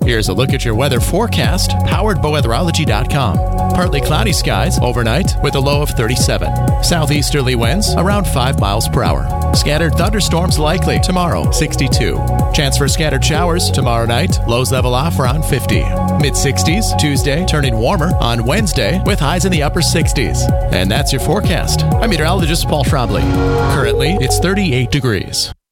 Here's a look at your weather forecast, powered by weatherology.com. Partly cloudy skies overnight with a low of 37. Southeasterly winds around 5 miles per hour. Scattered thunderstorms likely tomorrow, 62. Chance for scattered showers tomorrow night, lows level off around 50. Mid-60s Tuesday, turning warmer on Wednesday with highs in the upper 60s. And that's your forecast. I'm meteorologist Paul Trombley. Currently, it's 38 degrees.